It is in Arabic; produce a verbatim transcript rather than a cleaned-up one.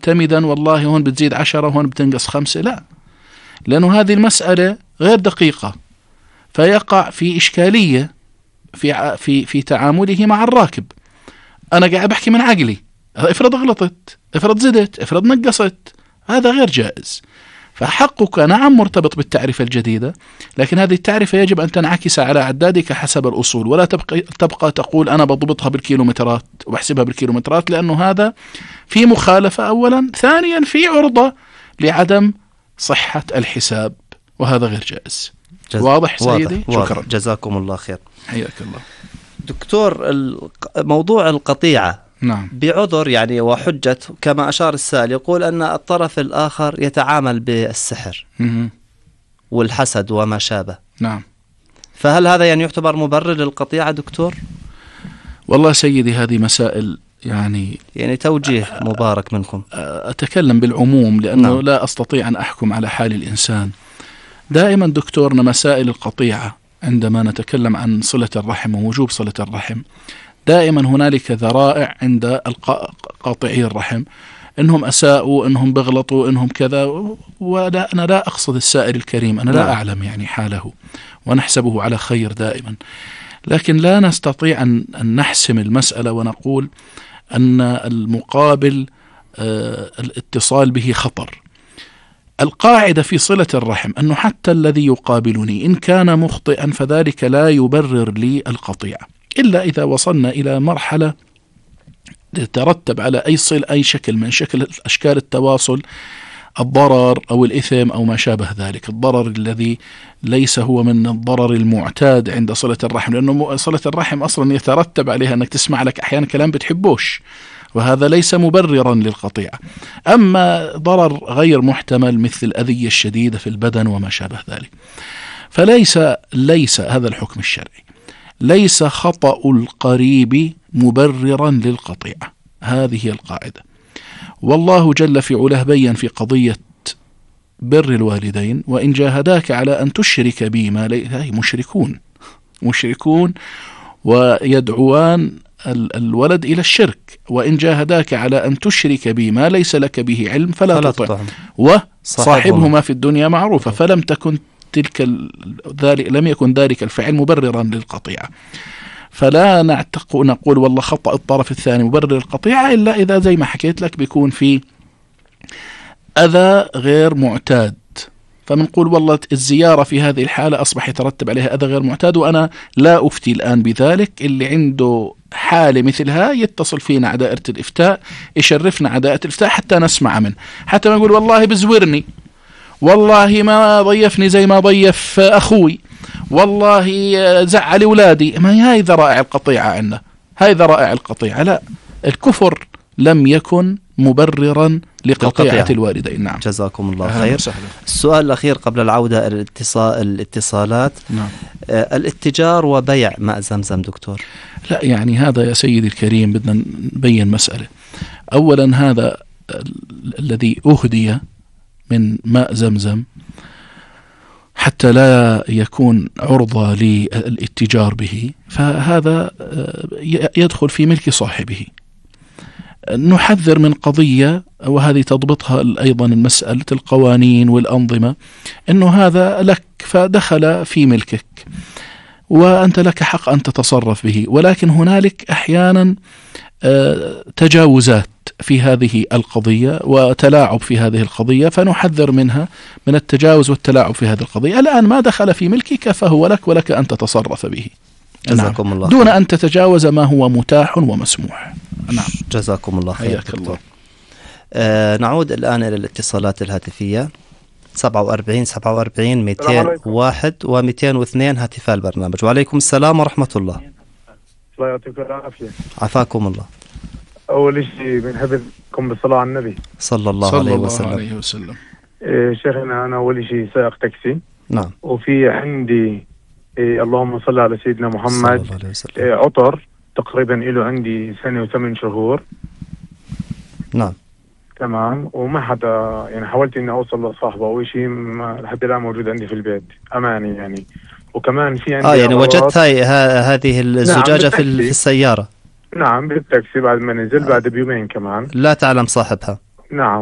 معتمدا والله هون بتزيد عشرة وهون بتنقص خمسة، لا، لأنه هذه المسألة غير دقيقة، فيقع في إشكالية في في في تعامله مع الراكب. أنا قاعد بحكي من عقلي، افرض غلطت، افرض زدت، افرض نقصت، هذا غير جائز. فحقك نعم مرتبط بالتعرفة الجديدة، لكن هذه التعرفة يجب أن تنعكس على عدادك حسب الأصول، ولا تبقى, تبقى تقول أنا بضبطها بالكيلومترات وبحسبها بالكيلومترات، لأنه هذا في مخالفة أولا، ثانيا في عرضة لعدم صحة الحساب، وهذا غير جائز. جز... واضح سيدي؟ واضح. شكرا، جزاكم الله خير. حياك الله. دكتور، موضوع القطيعة نعم. بعذر يعني وحجة كما أشار السائل، يقول أن الطرف الآخر يتعامل بالسحر م- والحسد وما شابه. نعم. فهل هذا يعني يعتبر مبرر للقطيعة دكتور؟ والله سيدي هذه مسائل يعني يعني توجيه مبارك منكم. أتكلم بالعموم لأنه نعم. لا أستطيع أن أحكم على حال الإنسان. دائما دكتورنا مسائل القطيعة عندما نتكلم عن صلة الرحم ووجوب صلة الرحم، دائما هنالك ذرائع عند قاطعي الرحم، إنهم أساءوا، إنهم بغلطوا، إنهم كذا، ولا أنا لا أقصد السائل الكريم، أنا لا نعم. أعلم يعني حاله، ونحسبه على خير دائما، لكن لا نستطيع أن نحسم المسألة ونقول أن المقابل آه الاتصال به خطر. القاعدة في صلة الرحم أنه حتى الذي يقابلني إن كان مخطئا فذلك لا يبرر لي القطيعة، إلا إذا وصلنا إلى مرحلة تترتب على أي صل أي شكل من شكل أشكال التواصل، الضرر أو الإثم أو ما شابه ذلك، الضرر الذي ليس هو من الضرر المعتاد عند صلة الرحم، لأنه صلة الرحم أصلا يترتب عليها أنك تسمع لك أحيانا كلام بتحبوش، وهذا ليس مبررا للقطيعة. أما ضرر غير محتمل مثل الأذية الشديدة في البدن وما شابه ذلك، فليس ليس هذا الحكم الشرعي، ليس خطأ القريب مبررا للقطيعة، هذه هي القاعدة. والله جل في علاه بين في قضية بر الوالدين: وإن جاهداك على أن تشرك بي ما ليس، هي مشركون مشركون ويدعوان الولد إلى الشرك، وإن جاهداك على أن تشرك بي ما ليس لك به علم فلا تطع وصاحبهما في الدنيا معروفة. فلم تكن تلك ذلك لم يكن ذلك الفعل مبررا للقطيعة، فلا نعتق نقول والله خطأ الطرف الثاني مبرر للقطيعة، إلا إذا زي ما حكيت لك بيكون في أذى غير معتاد، فمنقول والله الزيارة في هذه الحالة أصبح يترتب عليها أذى غير معتاد، وأنا لا أفتي الآن بذلك. اللي عنده حالة مثلها يتصل فينا على دائرة الإفتاء، يشرفنا على دائرة الإفتاء حتى نسمع منه، حتى ما نقول والله بزورني، والله ما ضيفني زي ما ضيف أخوي، والله زعل أولادي، ما هي هاي ذرائع القطيعة عندنا، هاي ذرائع القطيعة. لا، الكفر لم يكن مبررا لقطيعة الوالدين. نعم. جزاكم الله خير. السؤال الأخير قبل العودة الاتصال الاتصالات. نعم. آه الاتجار وبيع ماء زمزم دكتور. لا يعني هذا يا سيدي الكريم بدنا نبين مسألة. أولا هذا الذي أهدي من ماء زمزم حتى لا يكون عرضة للاتجار به، فهذا يدخل في ملك صاحبه. نحذر من قضية، وهذه تضبطها أيضا المسألة القوانين والأنظمة، أنه هذا لك فدخل في ملكك وأنت لك حق أن تتصرف به، ولكن هنالك أحيانا تجاوزات في هذه القضية وتلاعب في هذه القضية، فنحذر منها من التجاوز والتلاعب في هذه القضية. الآن ما دخل في ملكك فهو لك ولك أن تتصرف به. جزاكم الله دون أن تتجاوز ما هو متاح ومسموح. نعم. جزاكم الله خير. حياك الله. آه نعود الآن إلى الاتصالات الهاتفية. سبعة وأربعين سبعة وأربعين مئتين وواحد ومئتين واثنين هاتفاء البرنامج. وعليكم السلام ورحمة الله. الله يعطيكم العافية. عفاكم الله. أول شيء بنحبكم بالصلاة على النبي صلى الله, صلى عليه, الله وسلم. عليه وسلم. إيه شيخنا، أنا أول شيء سائق تاكسي. نعم. وفي عندي إيه اللهم صل على سيدنا محمد إيه عطر تقريبا له عندي سنة وثمان شهور. نعم. تمام. وما حدا يعني حاولت إني أوصل لصاحبه أو شيء، لحد الآن موجود عندي في البيت أماني يعني. وكمان في عندي آه يعني وجدت هاي هذه الزجاجة نعم في السيارة. نعم بالتاكسي بعد ما نزل بعد بيومين كمان. لا تعلم صاحبها. نعم.